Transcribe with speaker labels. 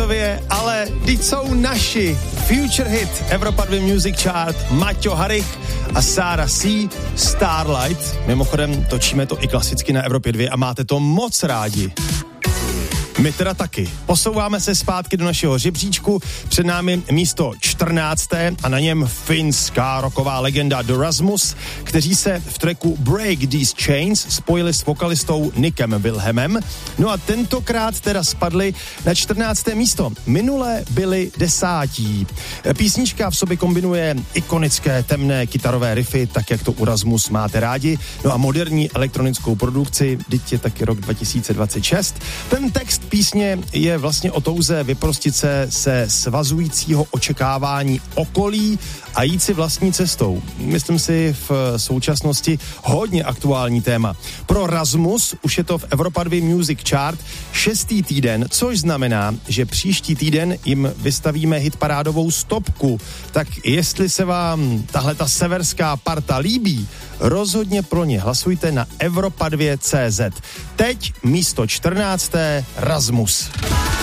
Speaker 1: Hlasově, ale teď jsou naši. Future Hit, Evropa 2 Music Chart, Maťo Harich a Sára C, Starlight. Mimochodem, točíme to i klasicky na Evropě 2 a máte to moc rádi. My teda taky. Posouváme se zpátky do našeho žebříčku. Před námi místo 14. a na něm finská rocková legenda The Rasmus, kteří se v tracku Break These Chains spojili s vokalistou Nickem Wilhelmem. No a tentokrát teda spadli na 14. místo. Minule byli 10. Písnička v sobě kombinuje ikonické temné kytarové riffy, tak jak to u Rasmus máte rádi. No a moderní elektronickou produkci, teď je taky rok 2026. Ten text písně je vlastně o touze vyprostit se svazujícího očekávání okolí a jít si vlastní cestou. Myslím si v současnosti hodně aktuální téma. Pro Rasmus už je to v Evropa 2 Music Chart 6. týden, což znamená, že příští týden jim vystavíme hitparádovou stopku. Tak jestli se vám tahle ta severská parta líbí, rozhodně pro ně hlasujte na Evropa2.cz. Teď místo 14. Rasmus.